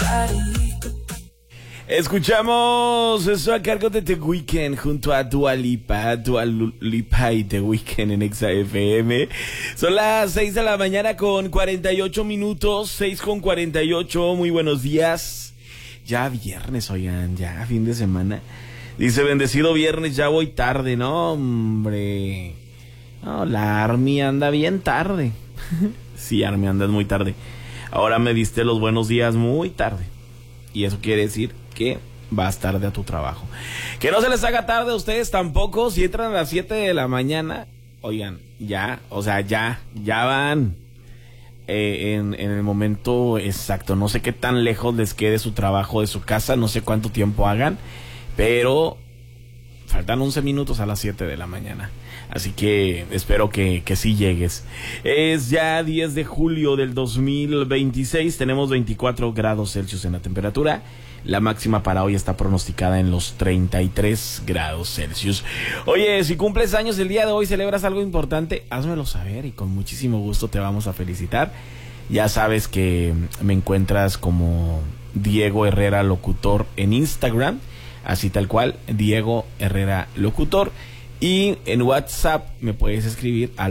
Escuchamos eso a cargo de The Weeknd junto a Dua Lipa y The Weeknd en Exa FM. Son las 6 de la mañana con 48 minutos, 6 con 48. Muy buenos días. Ya viernes, oigan, ya fin de semana. Dice, bendecido viernes, ya voy tarde. No, hombre. No, la Army anda bien tarde. Sí, Army, andas muy tarde. Ahora me diste los buenos días muy tarde. Y eso quiere decir que vas tarde a tu trabajo. Que no se les haga tarde a ustedes tampoco. Si entran a las 7 de la mañana, oigan, ya, o sea, ya van en el momento exacto. No sé qué tan lejos les quede su trabajo de su casa, no sé cuánto tiempo hagan, pero faltan 11 minutos a las 7 de la mañana. Así que espero que sí llegues. Es ya 10 de julio del 2026. Tenemos 24 grados Celsius en la temperatura. La máxima para hoy está pronosticada en los 33 grados Celsius. Oye, si cumples años el día de hoy, celebras algo importante, házmelo saber y con muchísimo gusto te vamos a felicitar. Ya sabes que me encuentras como Diego Herrera Locutor en Instagram. Así tal cual, Diego Herrera Locutor. Y en WhatsApp me puedes escribir al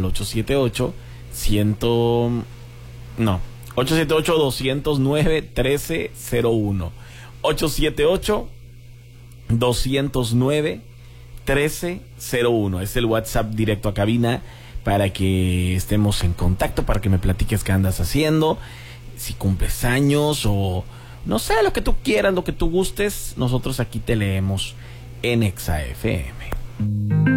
878-209-1301. 878-209-1301. Es el WhatsApp directo a cabina para que estemos en contacto, para que me platiques qué andas haciendo, si cumples años o no sé, lo que tú quieras, lo que tú gustes. Nosotros aquí te leemos en Exa FM.